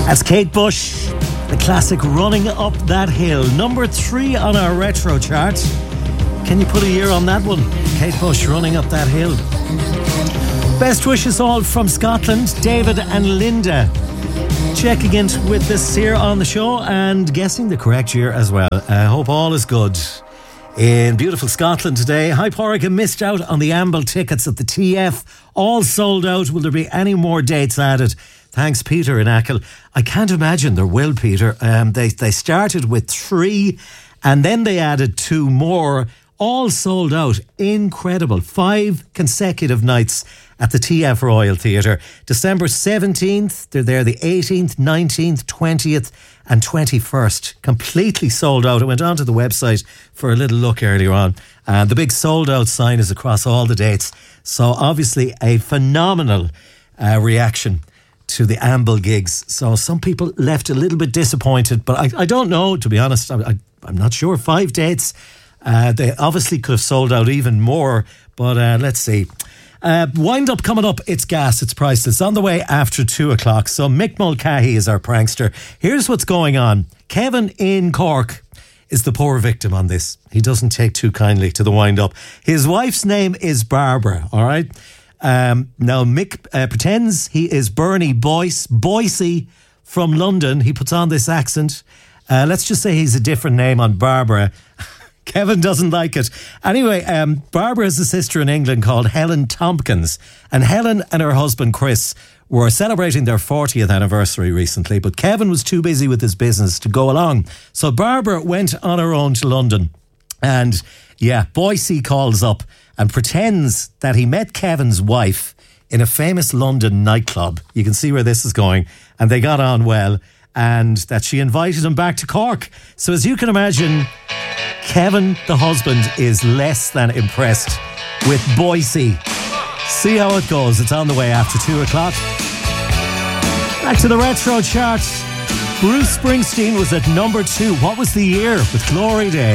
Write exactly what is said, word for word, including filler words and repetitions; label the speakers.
Speaker 1: That's Kate Bush, the classic Running Up That Hill. Number three on our retro chart. Can you put a year on that one? Kate Bush, Running Up That Hill. Best wishes all from Scotland, David and Linda. Checking in with this here on the show and guessing the correct year as well. I hope all is good in beautiful Scotland today. Hi, Porrick, missed out on the Amble tickets at the T F. All sold out. Will there be any more dates added? Thanks, Peter in Achill. I can't imagine there will, Peter. Um, they, they started with three and then they added two more. All sold out. Incredible. Five consecutive nights at the T F Royal Theatre. December seventeenth, they're there the eighteenth, nineteenth, twentieth and twenty-first. Completely sold out. I went onto the website for a little look earlier on and the big sold out sign is across all the dates. So obviously a phenomenal uh, reaction to the Amble gigs. So some people left a little bit disappointed, but I, I don't know, to be honest. I, I, I'm not sure. Five dates. Uh, they obviously could have sold out even more, but uh, let's see. Uh, wind up coming up. It's gas. It's priceless. On the way after two o'clock. So Mick Mulcahy is our prankster. Here's what's going on. Kevin in Cork is the poor victim on this. He doesn't take too kindly to the wind up. His wife's name is Barbara. All right. Um, now Mick uh, pretends he is Bernie Boyce, Boycey from London. He puts on this accent. Uh, let's just say he's a different name on Barbara. Kevin doesn't like it. Anyway, um, Barbara has a sister in England called Helen Tompkins. And Helen and her husband Chris were celebrating their fortieth anniversary recently. But Kevin was too busy with his business to go along. So Barbara went on her own to London. And yeah, Boycey calls up and pretends that he met Kevin's wife in a famous London nightclub. You can see where this is going. And they got on well. And that she invited him back to Cork. So as you can imagine, Kevin, the husband, is less than impressed with Boycey. See how it goes. It's on the way after two o'clock. Back to the retro chart. Bruce Springsteen was at number two. What was the year with Glory Days?